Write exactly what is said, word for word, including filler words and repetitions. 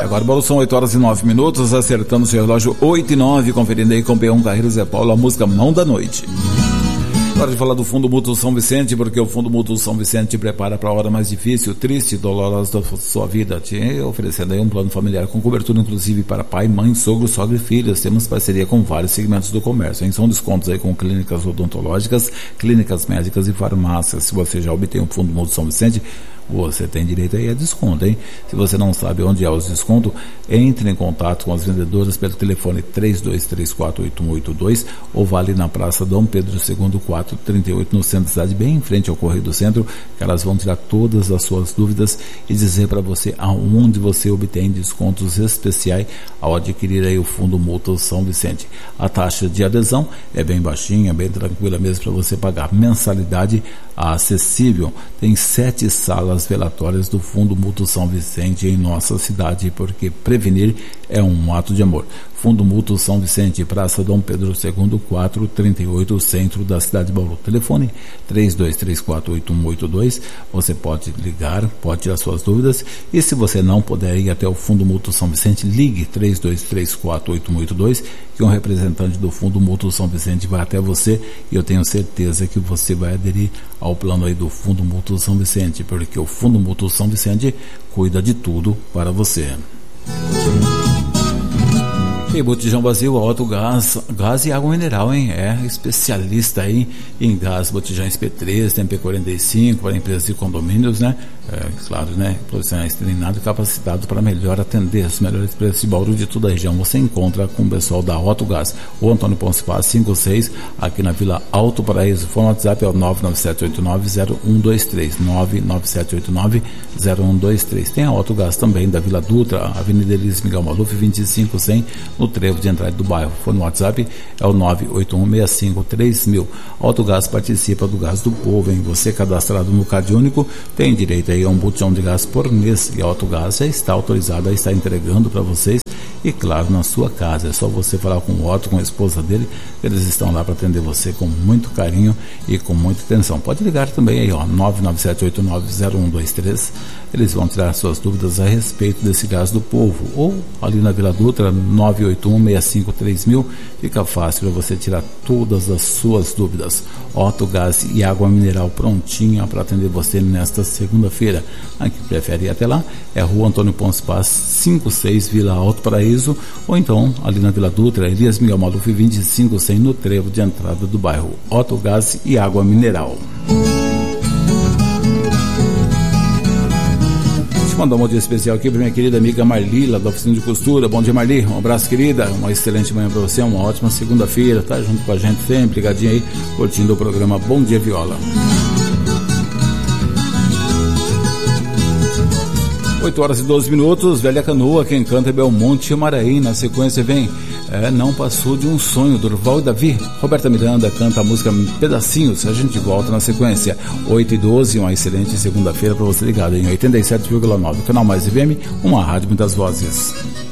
Agora são oito horas e nove minutos, acertando o seu relógio oito e nove, conferindo aí com o Peão Carreiro Zé Paulo a música Mão da Noite. Hora de falar do Fundo Mútuo São Vicente, porque o Fundo Mútuo São Vicente te prepara para a hora mais difícil, triste e dolorosa da sua vida, te oferecendo aí um plano familiar com cobertura inclusive para pai, mãe, sogro, sogra e filhos. Temos parceria com vários segmentos do comércio, hein? São descontos aí com clínicas odontológicas, clínicas médicas e farmácias. Se você já obtém o Fundo Mútuo São Vicente, você tem direito aí a desconto, hein? Se você não sabe onde é os descontos, entre em contato com as vendedoras pelo telefone três dois três quatro oito um oito dois ou vale na Praça Dom Pedro segundo quatrocentos e trinta e oito no centro da cidade, bem em frente ao Correio do Centro, que elas vão tirar todas as suas dúvidas e dizer para você aonde você obtém descontos especiais ao adquirir aí o Fundo Mútuo São Vicente. A taxa de adesão é bem baixinha, bem tranquila mesmo para você pagar. Mensalidade acessível. Tem sete salas velatórias do Fundo Mútuo São Vicente em nossa cidade, porque prevenir é um ato de amor. Fundo Mútuo São Vicente, Praça Dom Pedro segundo quatrocentos e trinta e oito, centro da cidade de Bauru. Telefone três dois três quatro oito um oito dois. Você pode ligar, pode tirar suas dúvidas, e se você não puder ir até o Fundo Mútuo São Vicente, ligue três dois três quatro oito um oito dois, que um representante do Fundo Mútuo São Vicente vai até você, e eu tenho certeza que você vai aderir ao plano aí do Fundo Mútuo São Vicente, porque o Fundo Mútuo São Vicente cuida de tudo para você. E botijão vazio, Auto Gás, gás e água mineral, hein? É especialista aí em gás, botijões P três, tem P quarenta e cinco para empresas de condomínios, né? É, claro, né? Profissionais treinados e capacitados para melhor atender os melhores preços de Bauru de toda a região. Você encontra com o pessoal da Auto Gás, o Antônio Ponce Paz cinco seis, aqui na Vila Alto Paraíso. O WhatsApp é o nove nove sete oito nove zero um dois três, nove nove sete oito nove zero um dois três. Tem a Auto Gás também da Vila Dutra, Avenida Elis Miguel Maluf, vinte e cinco cem, no trevo de entrada do bairro. O no WhatsApp é o nove oito um seis cinco três mil. Autogás participa do Gás do Povo, hein? Você cadastrado no Cade Único tem direito aí a um botijão de gás por mês, e a Autogás já está autorizada a estar entregando para vocês, e claro, na sua casa. É só você falar com o Otto, com a esposa dele, eles estão lá para atender você com muito carinho e com muita atenção. Pode ligar também aí, ó, nove nove sete oito nove zero um dois três. Eles vão tirar suas dúvidas a respeito desse Gás do Povo, ou ali na Vila Dutra, nove oito um seis cinco três mil. Fica fácil para você tirar todas as suas dúvidas. Otto Gás e água mineral prontinha para atender você nesta segunda-feira. A que prefere ir até lá é a Rua Antônio Ponce Paz cinco seis, Vila Alto Paraíso, ou então ali na Vila Dutra, Elias Miguel Maluf vinte e cinco cem, no trevo de entrada do bairro. Otto Gás e água mineral. Mandar um bom dia especial aqui para minha querida amiga Marli, lá da oficina de costura. Bom dia, Marli, um abraço, querida, uma excelente manhã para você, uma ótima segunda-feira, tá junto com a gente sempre, ligadinho aí, curtindo o programa Bom Dia Viola. oito horas e doze minutos, Velha Canoa, quem canta é Belmonte e Maraí. Na sequência vem é, Não Passou de um Sonho, Durval e Davi. Roberta Miranda canta a música Pedacinhos. A gente volta na sequência. Oito e doze, uma excelente segunda-feira para você ligado em oitenta e sete vírgula nove, canal Mais F M, uma rádio muitas vozes.